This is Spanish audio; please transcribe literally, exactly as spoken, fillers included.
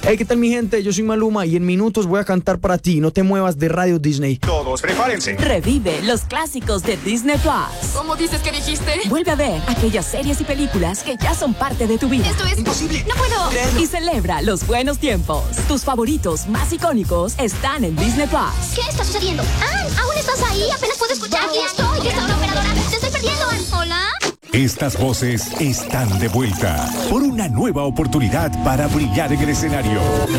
Hey, ¿qué tal mi gente? Yo soy Maluma y en minutos voy a cantar para ti. No te muevas de Radio Disney. Todos prepárense. Revive los clásicos de Disney Plus. ¿Cómo dices que dijiste? Vuelve a ver aquellas series y películas que ya son parte de tu vida. Esto es imposible. No puedo. Creerlo. Y celebra los buenos tiempos. Tus favoritos más icónicos están en Disney Plus. ¿Qué está sucediendo? ¡Ann! ¿Aún estás ahí? Apenas puedo escuchar. Aquí estoy. Está una operadora. Te estoy perdiendo, Ann. ¿Hola? Estas voces están de vuelta por una nueva oportunidad para brillar en el escenario.